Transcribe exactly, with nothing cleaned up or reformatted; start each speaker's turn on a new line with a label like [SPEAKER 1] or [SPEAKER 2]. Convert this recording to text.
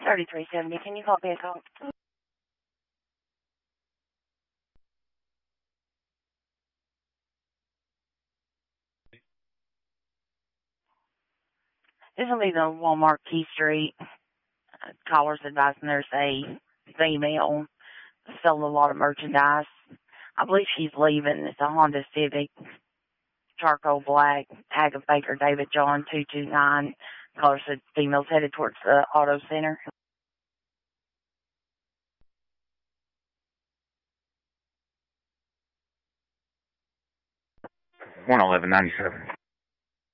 [SPEAKER 1] thirty-three seventy, can you call Bangkok? This will be the Walmart Key Street. Uh, callers advising there's a female selling a lot of merchandise. I believe she's leaving. It's a Honda Civic, charcoal black, Ag of Baker David John two two nine. Caller said female's headed towards the auto center.
[SPEAKER 2] one eleven ninety-seven.